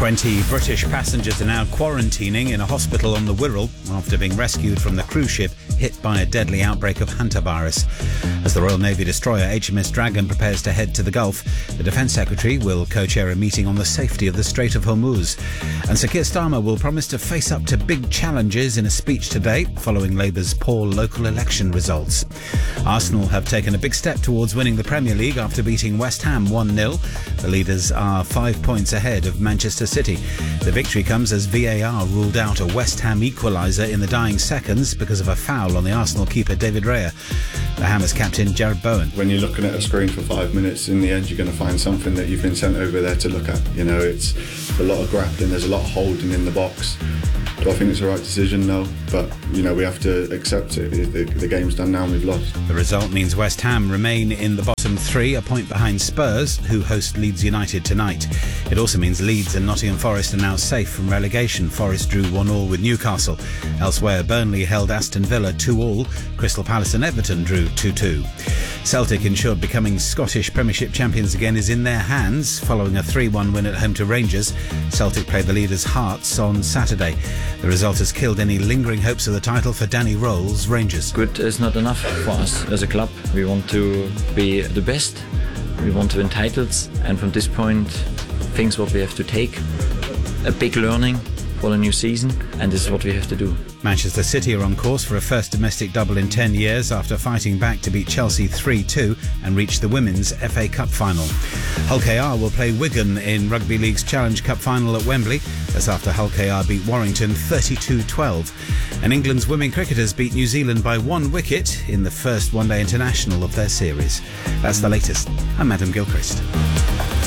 20 British passengers are now quarantining in a hospital on the Wirral after being rescued from the cruise ship hit by a deadly outbreak of hantavirus. As the Royal Navy destroyer HMS Dragon prepares to head to the Gulf, the Defence Secretary will co-chair a meeting on the safety of the Strait of Hormuz. And Sir Keir Starmer will promise to face up to big challenges in a speech today following Labour's poor local election results. Arsenal have taken a big step towards winning the Premier League after beating West Ham 1-0. The leaders are 5 points ahead of Manchester City. The victory comes as VAR ruled out a West Ham equaliser in the dying seconds because of a foul on the Arsenal keeper David Raya. The Hammers captain Jared Bowen. When you're looking at a screen for 5 minutes, in the end you're going to find something that you've been sent over there to look at. You know, it's a lot of grappling, there's a lot of holding in the box. Do I think it's the right decision? No. But, you know, we have to accept it. The game's done now and we've lost. The result means West Ham remain in the bottom three, a point behind Spurs, who host Leeds United tonight. It also means Leeds and Nottingham Forest are now safe from relegation. Forest drew 1-1 with Newcastle. Elsewhere, Burnley held Aston Villa 2-2. Crystal Palace and Everton drew 2-2. Celtic ensured becoming Scottish Premiership champions again is in their hands. Following a 3-1 win at home to Rangers, Celtic played the leaders Hearts on Saturday. The result has killed any lingering hopes of the title for Danny Rolls' Rangers. Good is not enough for us as a club. We want to be the best. We want to win titles. And from this point, things what we have to take. A big learning for the new season, and this is what we have to do. Manchester City are on course for a first domestic double in 10 years after fighting back to beat Chelsea 3-2 and reach the Women's FA Cup final. Hull KR will play Wigan in Rugby League's Challenge Cup final at Wembley. That's after Hull KR beat Warrington 32-12. And England's women cricketers beat New Zealand by 1 wicket in the first one-day international of their series. That's the latest. I'm Adam Gilchrist.